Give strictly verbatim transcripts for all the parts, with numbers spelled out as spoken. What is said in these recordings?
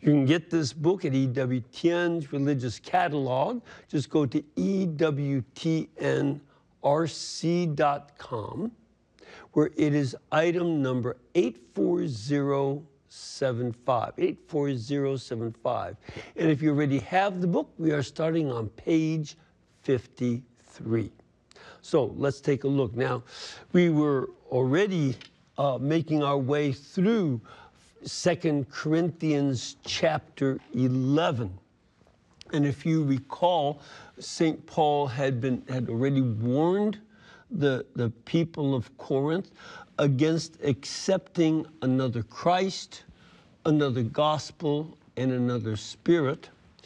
You can get this book at E W T N's Religious Catalog. Just go to E W T N R C dot com, where it is item number eight four zero seven five, eight four zero seven five. And if you already have the book, we are starting on page fifty-three. So let's take a look. Now, we were already uh, making our way through Second Corinthians chapter eleven. And if you recall, Saint Paul had been had already warned the, the people of Corinth against accepting another Christ, another gospel, and another spirit.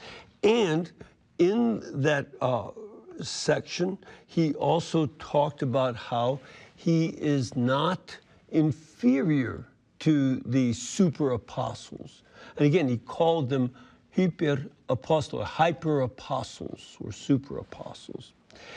And in that uh, section, he also talked about how he is not inferior to the super apostles. And again, he called them hyper apostle, hyper apostles, or super apostles.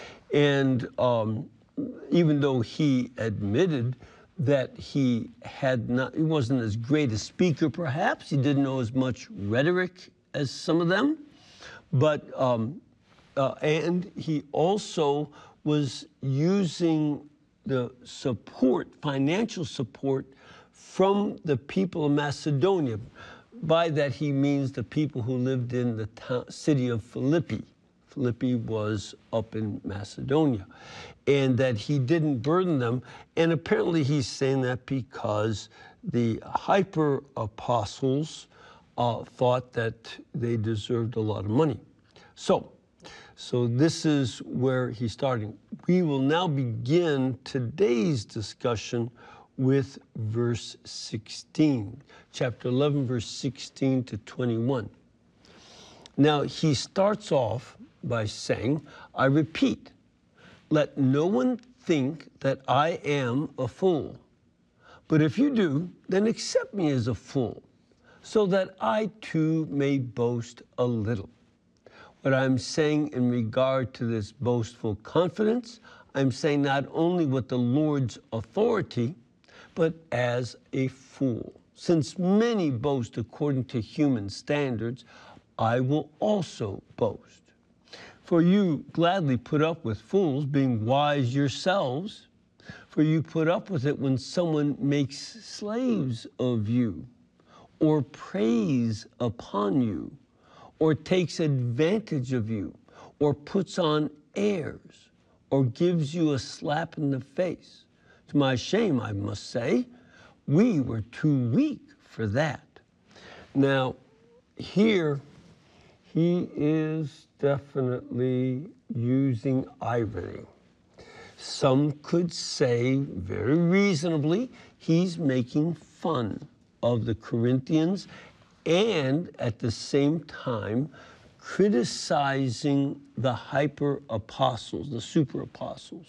And um, even though he admitted that he had not, he wasn't as great a speaker, perhaps, he didn't know as much rhetoric as some of them, but, um, uh, and he also was using the support, financial support, from the people of Macedonia. By that he means the people who lived in the town, city of Philippi. Philippi was up in Macedonia. And that he didn't burden them. And apparently he's saying that because the hyper apostles uh, thought that they deserved a lot of money. So, so this is where he's starting. We will now begin today's discussion with verse sixteen, chapter eleven, verse sixteen to twenty-one. Now, he starts off by saying, I repeat, let no one think that I am a fool. But if you do, then accept me as a fool, so that I too may boast a little. What I'm saying in regard to this boastful confidence, I'm saying not only with the Lord's authority, but as a fool. Since many boast according to human standards, I will also boast. For you gladly put up with fools, being wise yourselves. For you put up with it when someone makes slaves of you, or preys upon you, or takes advantage of you, or puts on airs, or gives you a slap in the face. To my shame, I must say, we were too weak for that. Now, here, he is definitely using irony. Some could say, very reasonably, he's making fun of the Corinthians and at the same time criticizing the hyper apostles, the super apostles,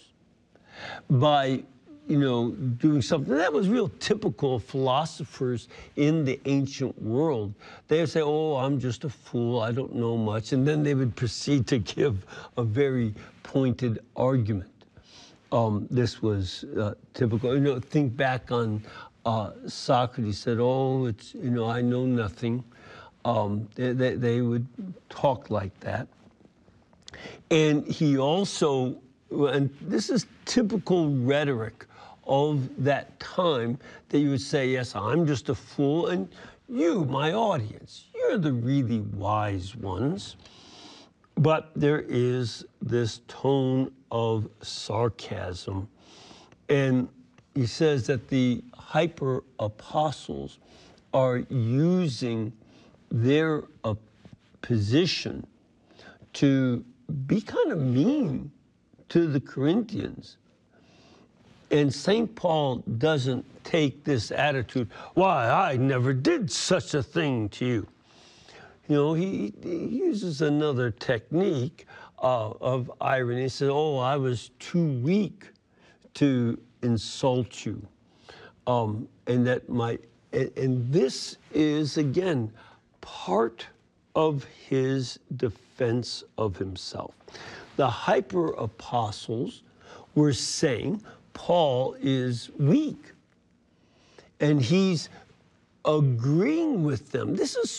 by you know, doing something that was real typical of philosophers in the ancient world. They would say, oh, I'm just a fool, I don't know much, and then they would proceed to give a very pointed argument. Um, this was uh, typical. You know, think back on uh, Socrates said, oh, it's, you know, I know nothing. Um, they, they, they would talk like that. And he also, and this is typical rhetoric of that time, that you would say, yes, I'm just a fool, and you, my audience, you're the really wise ones. But there is this tone of sarcasm. And he says that the hyper apostles are using their uh, position to be kind of mean to the Corinthians. And Saint Paul doesn't take this attitude, why, I never did such a thing to you. You know, he, he uses another technique uh, of irony. He says, oh, I was too weak to insult you. Um, and that my, and, and this is, again, part of his defense of himself. The hyper apostles were saying Paul is weak, and he's agreeing with them. This is